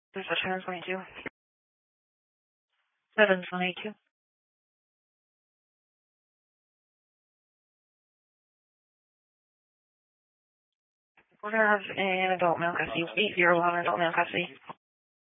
This is 722. 722. We're going to have an adult male custody, 801 adult male custody.